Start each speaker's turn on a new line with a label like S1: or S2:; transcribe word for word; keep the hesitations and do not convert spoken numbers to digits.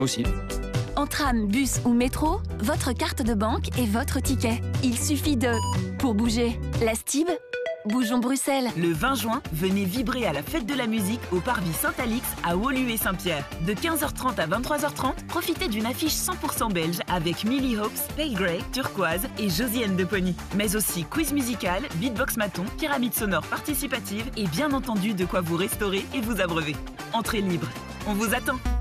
S1: Aussi.
S2: En tram, bus ou métro, votre carte de banque est votre ticket. Il suffit de... Pour bouger, la Stib, bougeons Bruxelles.
S3: Le vingt juin, venez vibrer à la fête de la musique au Parvis Saint-Alix à Woluwe-Saint-Pierre. De quinze heures trente à vingt-trois heures trente, profitez d'une affiche cent pour cent belge avec Millie Hopes, Pale Grey, Turquoise et Josiane de Pony. Mais aussi quiz musical, beatbox maton, pyramide sonore participative et bien entendu de quoi vous restaurer et vous abreuver. Entrée libre. On vous attend!